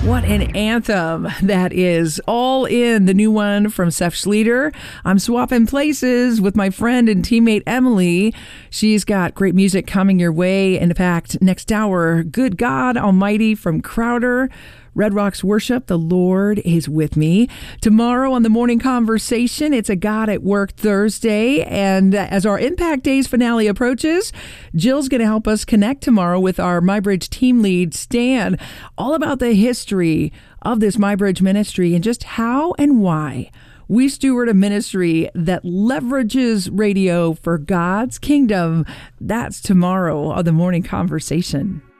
What an anthem that is. All In, the new one from Seth Schleter. I'm swapping places with my friend and teammate Emily. She's got great music coming your way. In fact, next hour, Good God Almighty from Crowder. Red Rocks Worship, the Lord is with me. Tomorrow on the Morning Conversation, it's a God at Work Thursday. And as our Impact Days finale approaches, Jill's going to help us connect tomorrow with our MyBridge team lead, Stan, all about the history of this MyBridge ministry and just how and why we steward a ministry that leverages radio for God's kingdom. That's tomorrow on the Morning Conversation.